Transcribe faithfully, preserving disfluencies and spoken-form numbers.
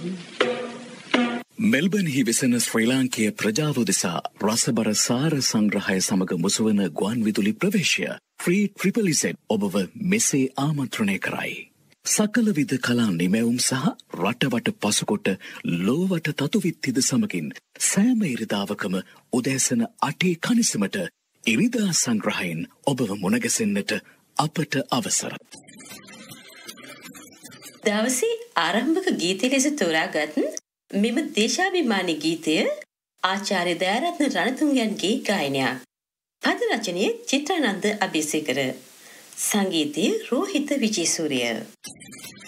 මෙල්බන්හි වෙසෙන ශ්‍රී ලාංකීය ප්‍රජාව උදෙසා රසබර සාර සංග්‍රහය සමග මුසුවන ගුවන් විදුලි ප්‍රවේශය ෆ්‍රී ට්‍රිපල් ඉසෙඩ් ඔබව මෙසේ ආමන්ත්‍රණය කරයි. සකල විද කලා නිමැවුම් සහ රටවට පසුකොට ලෝවට තතුවිත්තිද සමගින් සෑම ඉරිදාවකම උදෑසන අටේ කනිසමට ඉරිදා සංග්‍රහයෙන් ඔබව මුණගැසෙන්නට අපට අවසර. දවසේ ආරම්භක ගීතය ලෙස තෝරාගත් මෙම දේශාභිමානී ගීතය ආචාර්ය දයාරත්න රණතුංගයන්ගේ ගායනයක්. පද රචනය චිත්‍රානන්ද අබේසේකර. සංගීතය රෝහිත විජේසූරිය.